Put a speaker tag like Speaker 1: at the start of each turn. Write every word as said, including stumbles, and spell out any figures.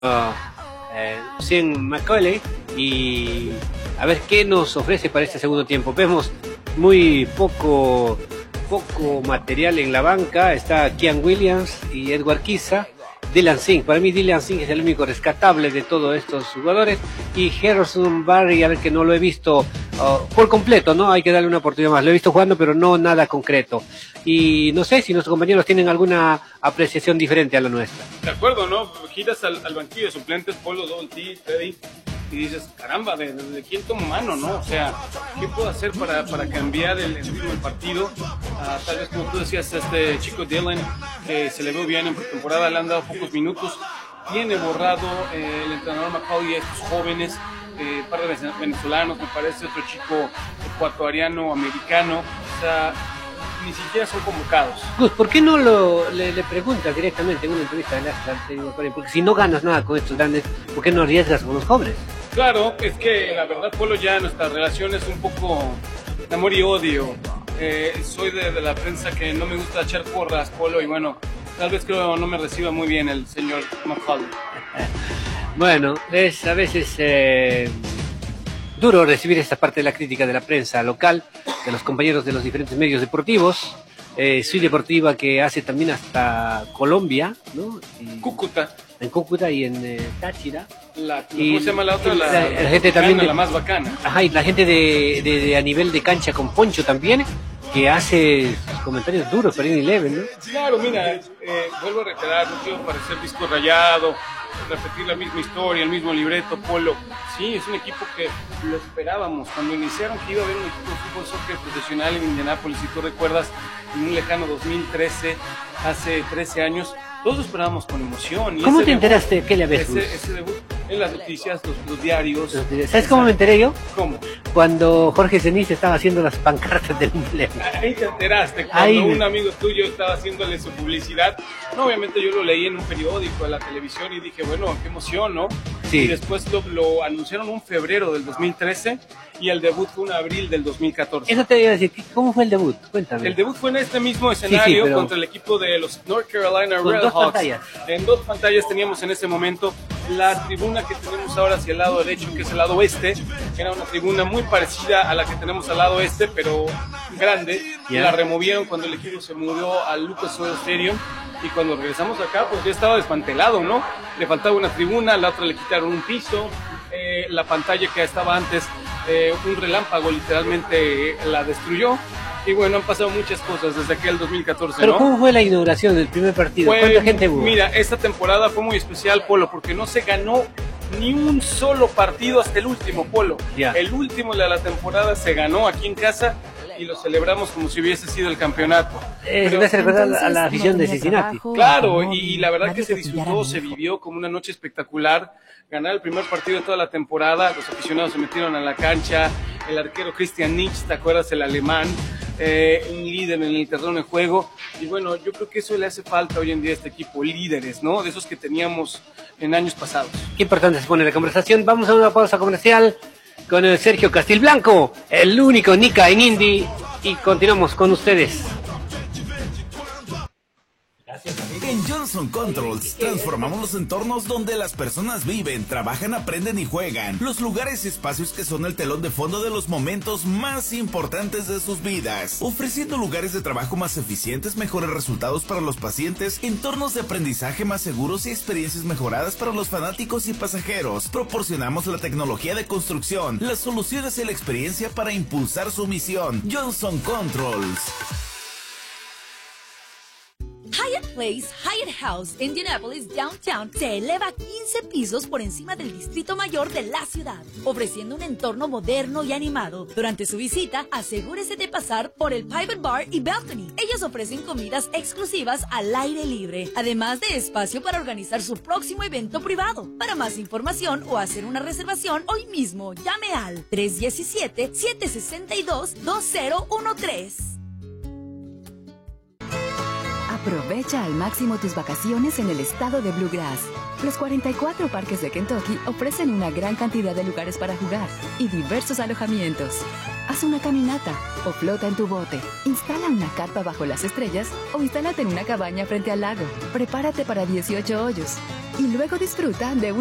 Speaker 1: eh, Sean McCauley y a ver qué nos ofrece para este segundo tiempo. Vemos muy poco poco material en la banca. Está Kian Williams y Edward Quizá. Dylan Singh, para mí Dylan Singh es el único rescatable de todos estos jugadores, y Harrison Barry, a ver, que no lo he visto uh, por completo, ¿no? Hay que darle una oportunidad más. Lo he visto jugando, pero no nada concreto. Y no sé si nuestros compañeros tienen alguna apreciación diferente a la nuestra.
Speaker 2: De acuerdo, ¿no? Giras al, al banquillo de suplentes, Polo, Dolty, Teddy, y dices, caramba, ¿de, de, de quién tomo mano, no? O sea, ¿qué puedo hacer para, para cambiar el, el ritmo del partido? Uh, tal vez, como tú decías, este chico Dylan, que se le ve bien en pretemporada, le han dado pocos minutos, tiene borrado eh, el entrenador McCauley a estos jóvenes, eh, par de venezolanos, me parece, otro chico ecuatoriano, americano, o sea, ni siquiera son convocados.
Speaker 1: Gus, ¿por qué no lo, le, le preguntas directamente en una entrevista de la, porque si no ganas nada con estos grandes, ¿por qué no arriesgas con los jóvenes?
Speaker 2: Claro, es que la verdad, Polo, ya nuestra relación es un poco de amor y odio. Eh, soy de, de la prensa que no me gusta echar porras, Polo, y bueno, tal vez creo no me reciba muy bien el señor McCauley.
Speaker 1: Bueno, es a veces eh, duro recibir esta parte de la crítica de la prensa local, de los compañeros de los diferentes medios deportivos. Eh, Soy Deportiva, que hace también hasta Colombia, ¿no? Y
Speaker 2: Cúcuta.
Speaker 1: En Cúcuta y en eh, Táchira.
Speaker 2: La, y, ¿cómo se llama la otra? La,
Speaker 1: la, la, la gente
Speaker 2: bacana,
Speaker 1: también de,
Speaker 2: la más bacana.
Speaker 1: Ajá, y la gente de, de, de a nivel de cancha con Poncho también, que hace comentarios duros para ir Eleven, ¿no?
Speaker 2: Claro, mira, eh, vuelvo a reiterar, no quiero parecer disco rayado, repetir la misma historia, el mismo libreto, Polo. Sí, es un equipo que lo esperábamos. Cuando iniciaron que iba a haber un equipo de fútbol soccer profesional en Indianápolis, si tú recuerdas, en un lejano dos mil trece, hace trece años, todos lo esperábamos con emoción. Y
Speaker 1: ¿Cómo
Speaker 2: ese
Speaker 1: te
Speaker 2: debut,
Speaker 1: enteraste? ¿Qué le ves?
Speaker 2: Ese, ese debut en las noticias, los, los diarios.
Speaker 1: ¿Sabes cómo me enteré yo?
Speaker 2: ¿Cómo?
Speaker 1: Cuando Jorge Ceniza estaba haciendo las pancartas del Eleven.
Speaker 2: Ahí te enteraste, cuando Ahí... un amigo tuyo estaba haciéndole su publicidad. No, obviamente yo lo leí en un periódico, en la televisión, y dije, bueno, qué emoción, ¿no? Sí. Y después lo, lo anunciaron un febrero del dos mil trece y el debut fue en abril del dos mil catorce.
Speaker 1: Eso te iba a decir, ¿cómo fue el debut? Cuéntame.
Speaker 2: El debut fue en este mismo escenario, sí, sí, pero... contra el equipo de los North Carolina Redhawks. En dos pantallas teníamos en ese momento la tribuna que tenemos ahora hacia el lado derecho, que es el lado oeste. Era una tribuna muy parecida a la que tenemos al lado este, pero grande. Yeah. La removieron cuando el equipo se mudó al Lucas Oil Stadium. Y cuando regresamos acá, pues ya estaba desmantelado, ¿no? Le faltaba una tribuna, la otra le quitaron un piso, eh, la pantalla que estaba antes, eh, un relámpago literalmente eh, la destruyó. Y bueno, han pasado muchas cosas desde aquel dos mil catorce,
Speaker 1: ¿Pero
Speaker 2: ¿no?
Speaker 1: cómo fue la inauguración del primer partido? Fue, ¿cuánta gente hubo?
Speaker 2: Mira, esta temporada fue muy especial, Polo, porque no se ganó ni un solo partido hasta el último, Polo. Yeah. El último de la temporada se ganó aquí en casa y lo celebramos como si hubiese sido el campeonato.
Speaker 1: Eh, Pero, me hace recordar a la afición de Cincinnati.
Speaker 2: Claro, y, y la verdad que se disfrutó, se vivió como una noche espectacular. Ganar el primer partido de toda la temporada, los aficionados se metieron a la cancha, el arquero Christian Nitsch, ¿te acuerdas? El alemán, eh, un líder en el terreno de juego, y bueno, yo creo que eso le hace falta hoy en día a este equipo, líderes, ¿no? De esos que teníamos en años pasados.
Speaker 1: Qué importante se pone la conversación. Vamos a una pausa comercial con el Sergio Castilblanco, el único Nica en Indy, y continuamos con ustedes.
Speaker 3: En Johnson Controls transformamos los entornos donde las personas viven, trabajan, aprenden y juegan. Los lugares y espacios que son el telón de fondo de los momentos más importantes de sus vidas. Ofreciendo lugares de trabajo más eficientes, mejores resultados para los pacientes, entornos de aprendizaje más seguros y experiencias mejoradas para los fanáticos y pasajeros. Proporcionamos la tecnología de construcción, las soluciones y la experiencia para impulsar su misión. Johnson Controls.
Speaker 4: Hyatt Place, Hyatt House, Indianapolis, Downtown, se eleva quince pisos por encima del Distrito Mayor de la ciudad, ofreciendo un entorno moderno y animado. Durante su visita, asegúrese de pasar por el Private Bar y Balcony. Ellos ofrecen comidas exclusivas al aire libre, además de espacio para organizar su próximo evento privado. Para más información o hacer una reservación hoy mismo, llame al tres uno siete, siete seis dos, dos cero uno tres.
Speaker 5: Aprovecha al máximo tus vacaciones en el estado de Bluegrass. Los cuarenta y cuatro parques de Kentucky ofrecen una gran cantidad de lugares para jugar y diversos alojamientos. Haz una caminata o flota en tu bote. Instala una carpa bajo las estrellas o instálate en una cabaña frente al lago. Prepárate para dieciocho hoyos y luego disfruta de un